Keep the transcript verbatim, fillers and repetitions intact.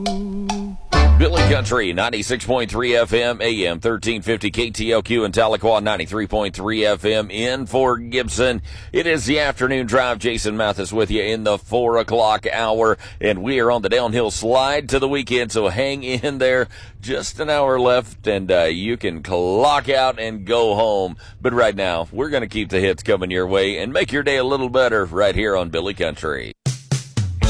Billy Country, ninety-six point three F M, A M thirteen fifty K T L Q in Tahlequah, ninety-three point three F M in Fort Gibson. It is the afternoon drive. Jason Mathis with you in the four o'clock hour, and we are on the downhill slide to the weekend, so hang in there. Just an hour left, and uh, you can clock out and go home. But right now, we're going to keep the hits coming your way and make your day a little better right here on Billy Country.